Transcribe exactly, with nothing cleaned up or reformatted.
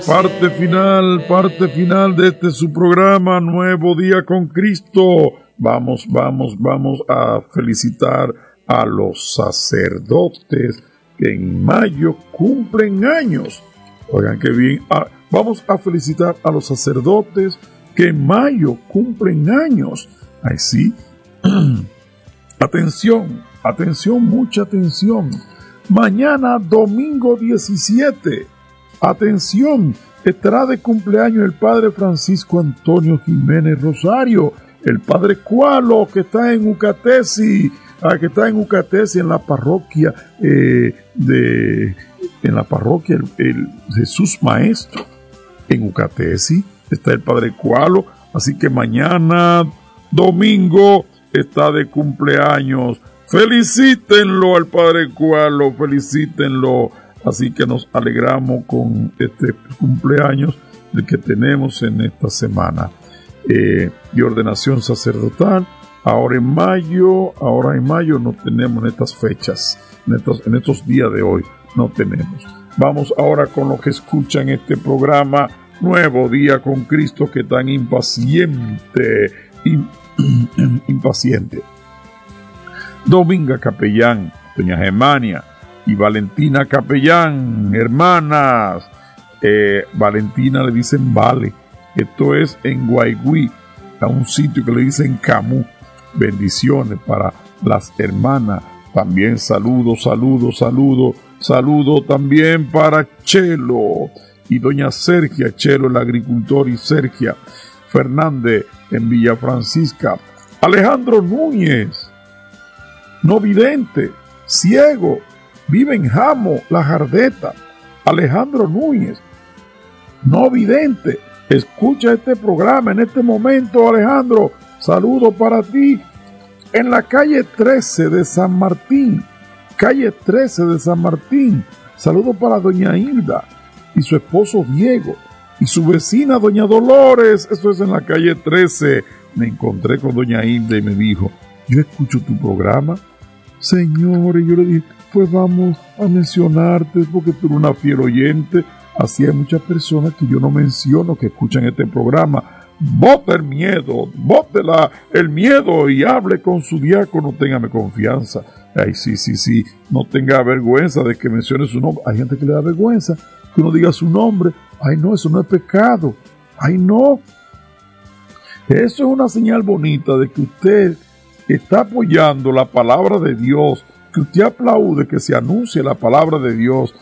Parte final, parte final de este su programa, Nuevo Día con Cristo. Vamos, vamos, vamos a felicitar a los sacerdotes que en mayo cumplen años. Oigan qué bien. Ah, vamos a felicitar a los sacerdotes que en mayo cumplen años. Ay, sí. Atención, atención, mucha atención. Mañana, domingo diecisiete. Atención, estará de cumpleaños el padre Francisco Antonio Jiménez Rosario, el padre Cualo, que está en Ucatesi, ah, que está en Ucatesi, en la parroquia eh, de, en la parroquia el, el Jesús Maestro, en Ucatesi está el padre Cualo, así que mañana, domingo, está de cumpleaños. Felicítenlo al padre Cualo, felicítenlo. Así que nos alegramos con este cumpleaños de que tenemos en esta semana eh, de ordenación sacerdotal. Ahora en mayo, ahora en mayo no tenemos en estas fechas, en estos, en estos días de hoy no tenemos. Vamos ahora con los que escuchan este programa Nuevo Día con Cristo, que tan impaciente, in, impaciente. Dominga Capellán, doña Germania y Valentina Capellán, hermanas. Eh, Valentina le dicen Vale. Esto es en Guaigüí, a un sitio que le dicen Camus. Bendiciones para las hermanas. También saludos, saludos, saludos, saludos también para Chelo y doña Sergia Chelo, el agricultor, y Sergia Fernández en Villa Francisca. Alejandro Núñez, no vidente, ciego, vive en Jamo, La Jardeta. Alejandro Núñez, no vidente, escucha este programa en este momento, Alejandro. Saludo para ti. En la calle trece de San Martín, calle trece de San Martín. Saludo para doña Hilda y su esposo Diego y su vecina doña Dolores. Eso es en la calle trece. Me encontré con doña Hilda y me dijo: yo escucho tu programa, señor. Y yo le dije: pues vamos a mencionarte porque tú eres una fiel oyente. Así hay muchas personas que yo no menciono que escuchan este programa. Bote el miedo, bótela el miedo y hable con su diácono, téngame confianza. Ay, sí, sí, sí, no tenga vergüenza de que mencione su nombre. Hay gente que le da vergüenza que uno diga su nombre. Ay, no, eso no es pecado. Ay, no. Eso es una señal bonita de que usted está apoyando la palabra de Dios, que usted aplaude que se anuncie la palabra de Dios